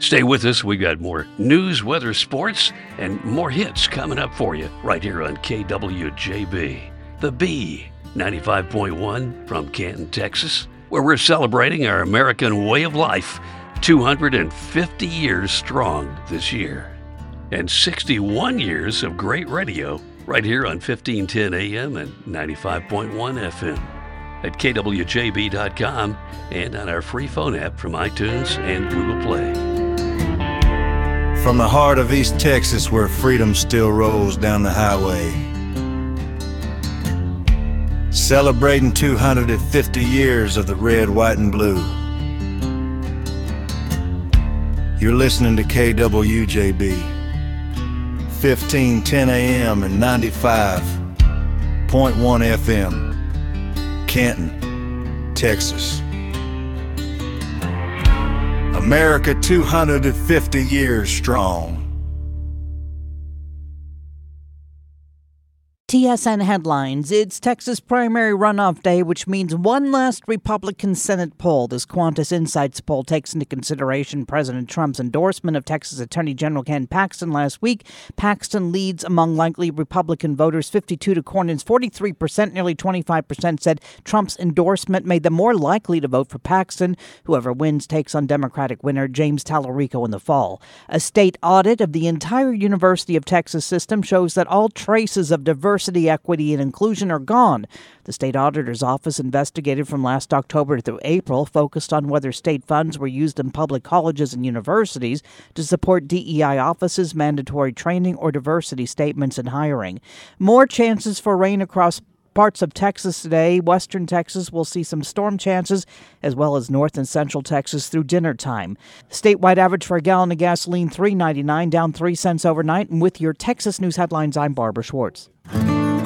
Stay with us. We've got more news, weather, sports, and more hits coming up for you right here on KWJB. The B, 95.1 from Canton, Texas, where we're celebrating our American way of life, 250 years strong this year. And 61 years of great radio right here on 1510 AM and 95.1 FM. At kwjb.com and on our free phone app from iTunes and Google Play. From the heart of East Texas, where freedom still rolls down the highway, celebrating 250 years of the red, white, and blue. You're listening to KWJB, 1510 AM and 95.1 FM. Canton, Texas. America 250 years strong. TSN headlines. It's Texas primary runoff day, which means one last Republican Senate poll. This Qantas Insights poll takes into consideration President Trump's endorsement of Texas Attorney General Ken Paxton last week. Paxton leads among likely Republican voters 52 to Cornyn's 43%. Nearly 25% said Trump's endorsement made them more likely to vote for Paxton. Whoever wins takes on Democratic winner James Tallarico in the fall. A state audit of the entire University of Texas system shows that all traces of diversity, equity, and inclusion are gone. The state auditor's office investigated from last October through April, focused on whether state funds were used in public colleges and universities to support DEI offices, mandatory training, or diversity statements in hiring. More chances for rain across parts of Texas today. Western Texas will see some storm chances, as well as north and central Texas through dinner time. Statewide average for a gallon of gasoline, $3.99, down 3 cents overnight. And with your Texas News headlines, I'm Barbara Schwartz.